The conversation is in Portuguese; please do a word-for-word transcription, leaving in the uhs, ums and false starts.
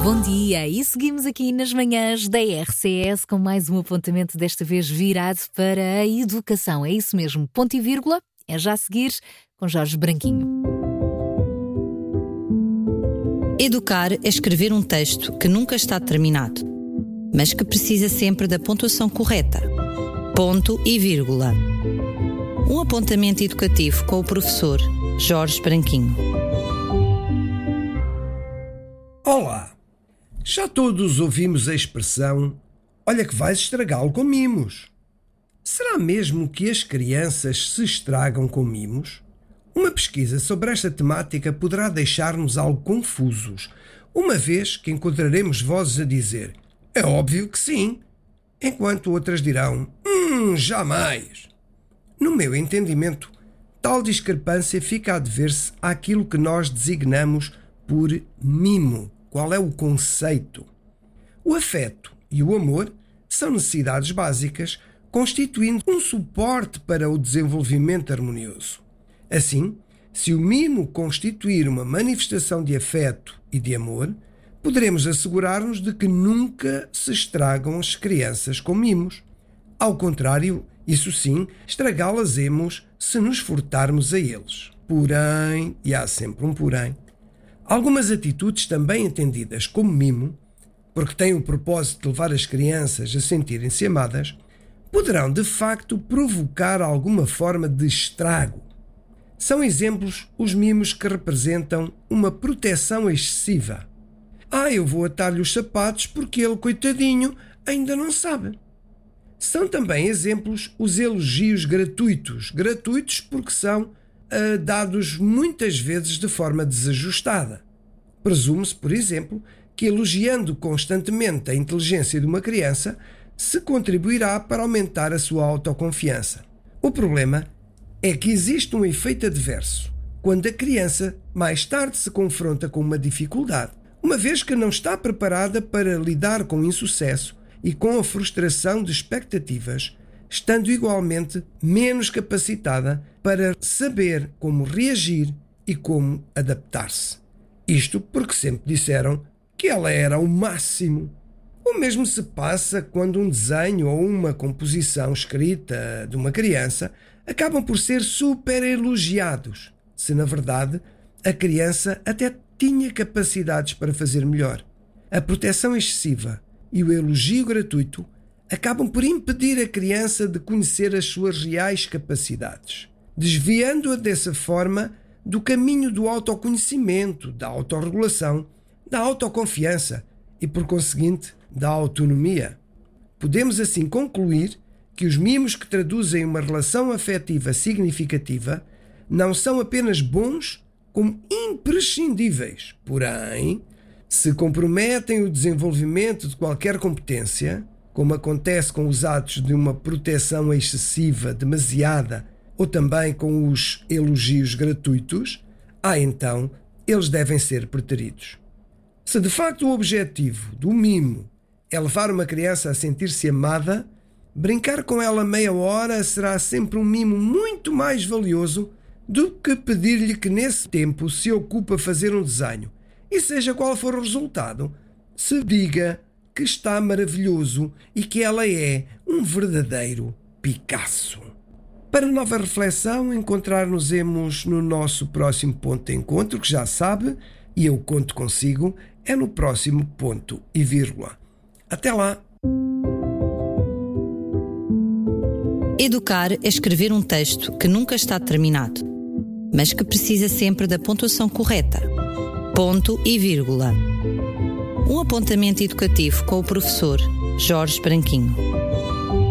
Bom dia, e seguimos aqui nas manhãs da R C S com mais um apontamento, desta vez virado para a educação. É isso mesmo, ponto e vírgula, é já a seguir com Jorge Branquinho. Educar é escrever um texto que nunca está terminado, mas que precisa sempre da pontuação correta. Ponto e vírgula. Um apontamento educativo com o professor Jorge Branquinho. Olá! Já todos ouvimos a expressão "olha que vais estragá-lo com mimos". Será mesmo que as crianças se estragam com mimos? Uma pesquisa sobre esta temática poderá deixar-nos algo confusos, uma vez que encontraremos vozes a dizer "é óbvio que sim", enquanto outras dirão "hum, jamais". No meu entendimento, tal discrepância fica a dever-se àquilo que nós designamos por mimo. Qual é o conceito? O afeto e o amor são necessidades básicas, constituindo um suporte para o desenvolvimento harmonioso. Assim, se o mimo constituir uma manifestação de afeto e de amor, poderemos assegurar-nos de que nunca se estragam as crianças com mimos. Ao contrário, isso sim, estragá-las-emos se nos furtarmos a eles. Porém, e há sempre um porém, algumas atitudes também entendidas como mimo, porque têm o propósito de levar as crianças a sentirem-se amadas, poderão de facto provocar alguma forma de estrago. São exemplos os mimos que representam uma proteção excessiva. Ah, eu vou atar-lhe os sapatos porque ele, coitadinho, ainda não sabe. São também exemplos os elogios gratuitos, gratuitos porque são Uh, dados muitas vezes de forma desajustada. Presume-se, por exemplo, que elogiando constantemente a inteligência de uma criança se contribuirá para aumentar a sua autoconfiança. O problema é que existe um efeito adverso quando a criança mais tarde se confronta com uma dificuldade, uma vez que não está preparada para lidar com o insucesso e com a frustração de expectativas, estando igualmente menos capacitada para saber como reagir e como adaptar-se. Isto porque sempre disseram que ela era o máximo. O mesmo se passa quando um desenho ou uma composição escrita de uma criança acabam por ser super elogiados, se na verdade a criança até tinha capacidades para fazer melhor. A proteção excessiva e o elogio gratuito acabam por impedir a criança de conhecer as suas reais capacidades, desviando-a dessa forma do caminho do autoconhecimento, da autorregulação, da autoconfiança e, por conseguinte, da autonomia. Podemos assim concluir que os mimos que traduzem uma relação afetiva significativa não são apenas bons, como imprescindíveis. Porém, se comprometem o desenvolvimento de qualquer competência, como acontece com os atos de uma proteção excessiva, demasiada, ou também com os elogios gratuitos, ah, então eles devem ser preteridos. Se de facto o objetivo do mimo é levar uma criança a sentir-se amada, brincar com ela meia hora será sempre um mimo muito mais valioso do que pedir-lhe que nesse tempo se ocupe a fazer um desenho e, seja qual for o resultado, se diga que está maravilhoso e que ela é um verdadeiro Picasso. Para nova reflexão, encontrar-nos-emos no nosso próximo ponto de encontro, que já sabe, e eu conto consigo, é no próximo ponto e vírgula. Até lá! Educar é escrever um texto que nunca está terminado, mas que precisa sempre da pontuação correta. Ponto e vírgula. Um apontamento educativo com o professor Jorge Branquinho.